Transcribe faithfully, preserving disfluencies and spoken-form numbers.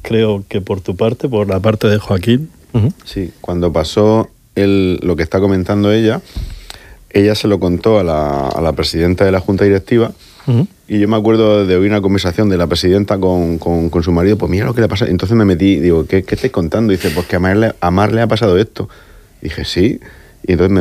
creo que por tu parte, por la parte de Joaquín. Uh-huh. Sí, cuando pasó el, lo que está comentando ella, ella se lo contó a la, a la presidenta de la junta directiva. Uh-huh. Y yo me acuerdo de oír una conversación de la presidenta con, con, con su marido, pues mira lo que le pasa. Entonces me metí, digo, ¿qué, qué estáis contando? Y dice, pues que a Mar, le, a Mar le ha pasado esto. Y dije, sí. Y entonces me